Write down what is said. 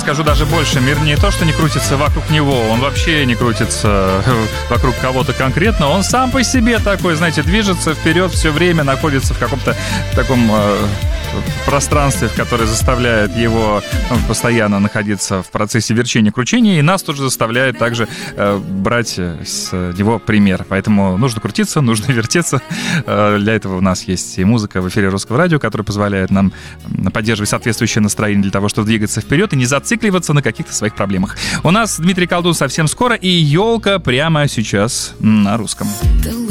скажу даже больше. Мир не то, что не крутится вокруг него, он вообще не крутится вокруг кого-то конкретно. Он сам по себе такой, знаете, движется вперед все время, находится в каком-то таком пространстве, которое заставляет его постоянно находиться в процессе верчения-кручения, и нас тоже заставляет также брать с него пример. Поэтому нужно крутиться, нужно вертеться. Для этого у нас есть и музыка в эфире Русского радио, которая позволяет нам поддерживать соответствующее настроение для того, чтобы двигаться вперед и не зацикливаться на каких-то своих проблемах. У нас Дмитрий Колдун совсем скоро, и елка прямо сейчас на русском.